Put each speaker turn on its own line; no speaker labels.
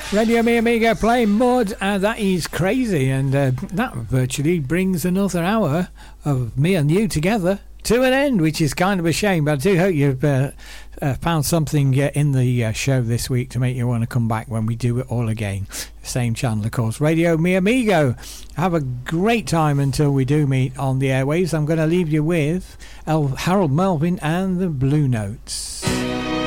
Radio Mi Amigo playing Mud, and that is crazy, and that virtually brings another hour of me and you together to an end, which is kind of a shame, but I do hope you've found something in the show this week to make you want to come back when we do it all again. Same channel, of course, Radio Mi Amigo. Have a great time until we do meet on the airwaves. I'm going to leave you with Harold Melvin and the Blue Notes.